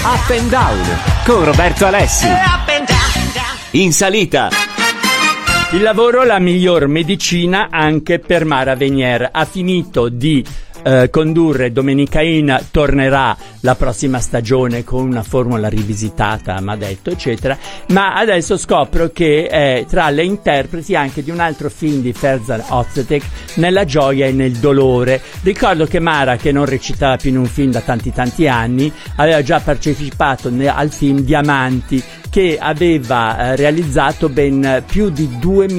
Up and Down con Roberto Alessi. In salita. Il lavoro, la miglior medicina anche per Mara Venier. Ha finito di condurre Domenica In, tornerà la prossima stagione con una formula rivisitata, m'ha detto, eccetera, ma adesso scopro che è tra le interpreti anche di un altro film di Ferzan Öztürk, Nella gioia e nel dolore. Ricordo che Mara, che non recitava più in un film da tanti anni, aveva già partecipato al film Diamanti, che aveva realizzato ben più di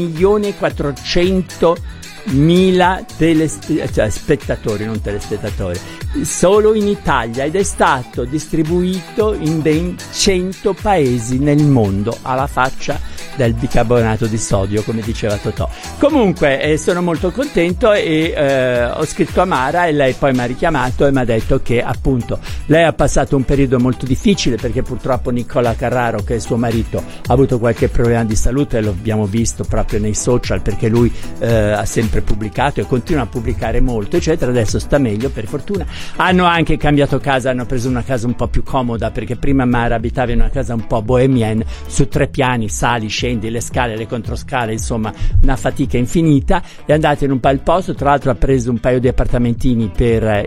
2.400.000 spettatori, non telespettatori, solo in Italia, ed è stato distribuito in ben 100 paesi nel mondo, alla faccia del bicarbonato di sodio, come diceva Totò. Comunque sono molto contento e ho scritto a Mara e lei poi mi ha richiamato e mi ha detto che appunto lei ha passato un periodo molto difficile, perché purtroppo Nicola Carraro, che è suo marito, ha avuto qualche problema di salute, lo abbiamo visto proprio nei social, perché lui ha sempre pubblicato e continua a pubblicare molto, eccetera. Adesso sta meglio, per fortuna. Hanno anche cambiato casa, hanno preso una casa un po' più comoda, perché prima Mara abitava in una casa un po' bohemienne, su 3 piani, sali, scendi, le scale, le controscale, insomma una fatica infinita. È andata in un bel posto, tra l'altro ha preso un paio di appartamentini per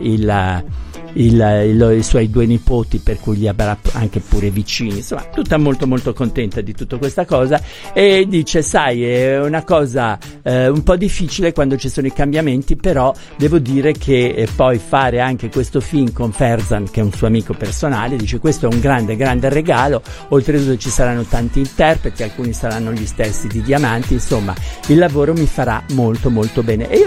i suoi 2 nipoti, per cui li avrà anche pure vicini, insomma tutta molto molto contenta di tutta questa cosa. E dice: sai, è una cosa un po' difficile quando ci sono i cambiamenti, però devo dire che poi fare anche questo film con Ferzan, che è un suo amico personale, dice questo è un grande regalo, oltretutto ci saranno tanti interpreti, alcuni saranno gli stessi di Diamanti, insomma il lavoro mi farà molto molto bene. E io